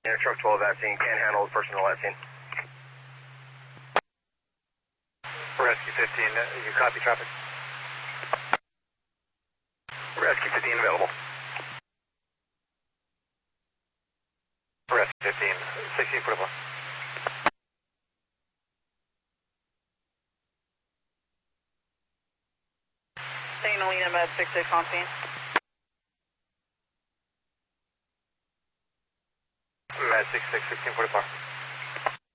Air truck 12 at scene, can't handle the person at scene. Rescue 15, you copy traffic? Rescue 15 available. Rescue 15, 16 foot above. Signalina Med 66 on scene. Med 66, 16 foot apart.